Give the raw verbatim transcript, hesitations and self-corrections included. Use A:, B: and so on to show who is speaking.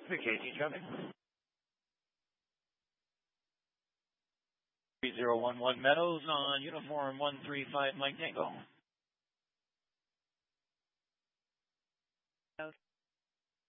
A: three K T traffic. three zero one one Meadows on uniform one three five Mike Tango.